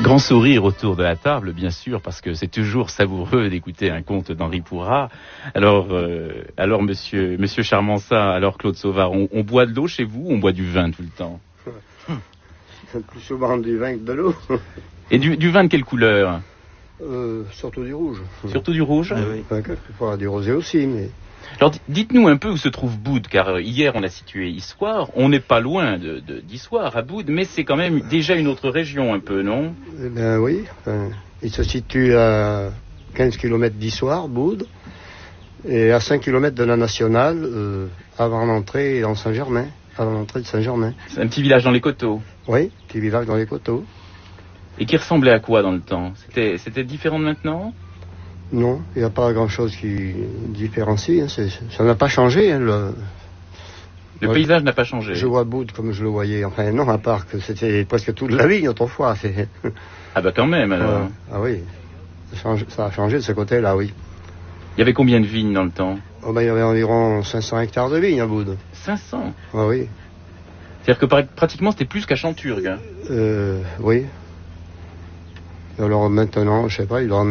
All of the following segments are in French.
Grand sourire autour de la table, bien sûr, parce que c'est toujours savoureux d'écouter un conte d'Henri Pourrat. Alors, monsieur Charmensat, alors Claude Sauvard, on boit de l'eau chez vous ou on boit du vin tout le temps? Plus souvent du vin que de l'eau. Et du vin de quelle couleur? Surtout du rouge. Surtout du rouge? Oui. Enfin, quelquefois du rosé aussi, mais... Alors, dites-nous un peu où se trouve Boudes, car hier on a situé Issoire. On n'est pas loin d'Issoire, à Boudes, mais c'est quand même déjà une autre région un peu, non? Eh bien oui, il se situe à 15 km d'Issoire, Boudes, et à 5 km de la Nationale, avant l'entrée dans Saint-Germain, avant l'entrée de Saint-Germain. C'est un petit village dans les coteaux? Oui, petit village dans les coteaux. Et qui ressemblait à quoi dans le temps? C'était différent de maintenant? Non, il n'y a pas grand-chose qui différencie. Hein. Ça n'a pas changé. Hein, le paysage n'a pas changé. Je vois Boudes comme je le voyais. Enfin, non, à part que c'était presque toute la vigne autrefois. Ah bah quand même, alors. Ah oui, ça a changé de ce côté-là, oui. Il y avait combien de vignes dans le temps? Oh ben, il y avait environ 500 hectares de vignes à Boudes. 500? Ah oui. C'est-à-dire que pratiquement c'était plus qu'à Chanturgue. Hein. Oui. Alors maintenant, je sais pas, il doit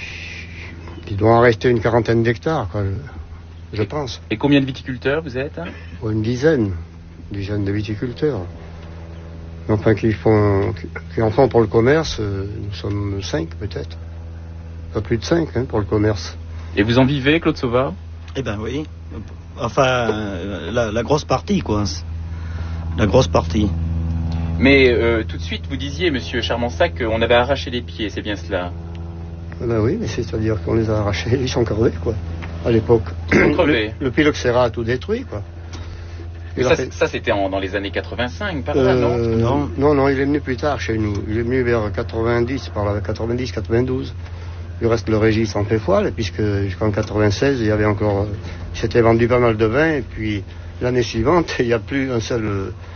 en rester une quarantaine d'hectares, quoi, je pense. Et combien de viticulteurs vous êtes? Une dizaine de viticulteurs. Enfin, qui en font pour le commerce, nous sommes 5 peut-être. Pas plus de 5 hein, pour le commerce. Et vous en vivez, Claude Sauvard? Eh ben oui. Enfin, la grosse partie, quoi. La grosse partie. Mais tout de suite, vous disiez, monsieur Charmensat, qu'on avait arraché les pieds, c'est bien cela? Ben oui, mais c'est-à-dire qu'on les a arrachés, ils sont crevés, quoi, à l'époque. Ils sont crevés. Le phylloxéra a tout détruit, quoi. Ça c'était dans les années 85, par là, non? Non, il est venu plus tard chez nous. Il est venu vers 90, par là, 90-92. Il reste le registre en Féfoile, puisque jusqu'en 96, il y avait encore... C'était vendu pas mal de vin, et puis l'année suivante, il n'y a plus un seul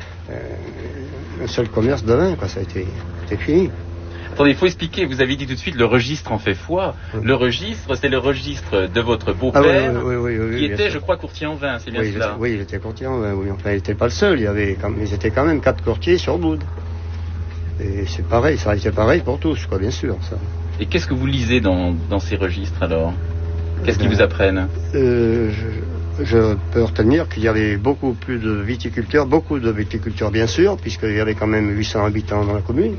commerce de vin, quoi. C'était fini. Attendez, il faut expliquer, vous avez dit tout de suite le registre en fait foi. Le registre, c'est le registre de votre beau-père, qui était, je crois, courtier en vin, c'est bien cela? Oui, il était courtier en vin, oui. Enfin, il n'était pas le seul, ils étaient quand même 4 courtiers sur Boudes. Et c'est pareil, ça a été pareil pour tous, quoi, bien sûr. Ça. Et qu'est-ce que vous lisez dans ces registres, alors? Qu'est-ce qu'ils vous apprennent? Je peux retenir qu'il y avait beaucoup de viticulteurs bien sûr, puisqu'il y avait quand même 800 habitants dans la commune.